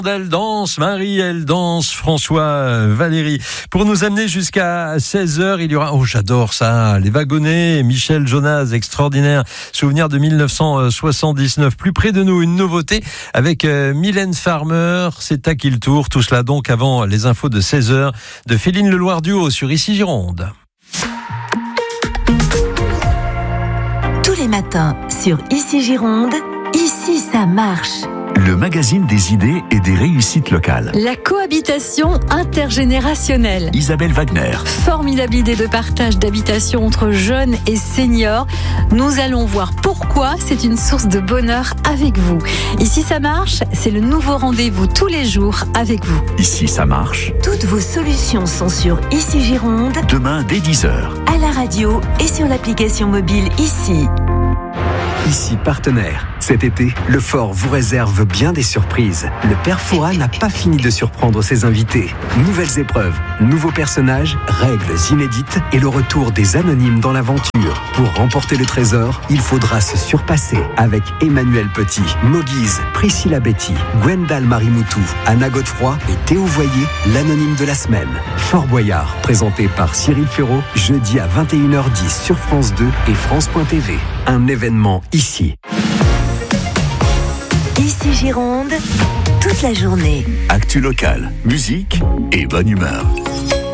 Elle danse, Marie, elle danse, François, Valérie. Pour nous amener jusqu'à 16h, il y aura, oh j'adore ça, les wagonnets, Michel Jonas, extraordinaire, souvenir de 1979. Plus près de nous, une nouveauté avec Mylène Farmer, c'est à qui le tour, tout cela donc avant les infos de 16h de Féline Leloir-Duhaut sur Ici Gironde. Tous les matins sur Ici Gironde, ici ça marche. Le magazine des idées et des réussites locales. La cohabitation intergénérationnelle. Isabelle Wagner. Formidable idée de partage d'habitation entre jeunes et seniors. Nous allons voir pourquoi c'est une source de bonheur avec vous. Ici ça marche, c'est le nouveau rendez-vous tous les jours avec vous. Ici ça marche. Toutes vos solutions sont sur Ici Gironde, Demain dès 10h. à la radio et sur l'application mobile Ici. Ici partenaire. Cet été, le Fort vous réserve bien des surprises. Le Père Fouras n'a pas fini de surprendre ses invités. Nouvelles épreuves, nouveaux personnages, règles inédites et le retour des anonymes dans l'aventure. Pour remporter le trésor, il faudra se surpasser avec Emmanuel Petit, Moguise, Priscilla Betty, Gwendal Marimoutou, Anna Godefroy et Théo Voyer, l'anonyme de la semaine. Fort Boyard, présenté par Cyril Ferraud, jeudi à 21h10 sur France 2 et France.tv. Un événement ici. Ici Gironde, toute la journée. Actu local, musique et bonne humeur.